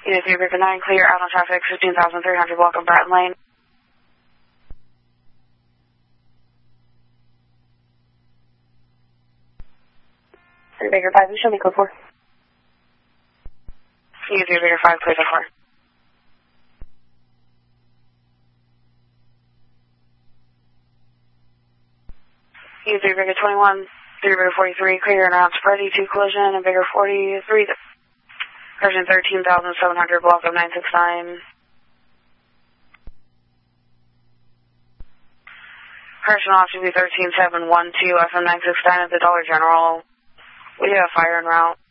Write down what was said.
Unit 3, River 9, clear out on traffic, 15,300, welcome Bratton Lane. Baker 5, show me code 4. Unit 3, Baker 5, clear the 4. Unit 3, Baker 21, 3 Baker 43, clear and out Spready 2 collision, and Baker 43, Correction 13,700, block of 969. Correction off to be 13712, FM 969 at the Dollar General. We have fire en route.